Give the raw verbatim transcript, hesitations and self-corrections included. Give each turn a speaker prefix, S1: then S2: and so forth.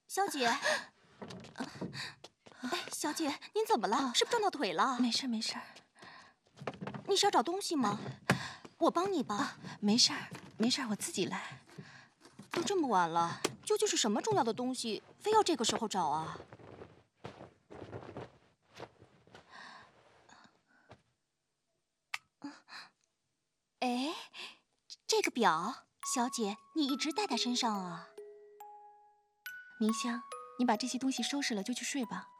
S1: 小姐，哎，小姐，您怎么了？是不是撞到腿了？
S2: 没事没事。
S1: 你是要找东西吗？我帮你吧。
S2: 啊，没事没事，我自己来。
S1: 都这么晚了，究竟是什么重要的东西，非要这个时候找啊？哎，这个表，小姐，你一直戴在身上啊？
S2: 明香，你把这些东西收拾了就去睡吧。